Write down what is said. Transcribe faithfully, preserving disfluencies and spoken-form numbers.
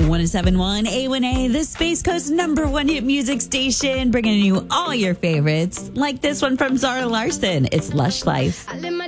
one oh seven point one A one A, the Space Coast number one hit music station, bringing you all your favorites, like this one from Zara Larsson. It's Lush Life. I live my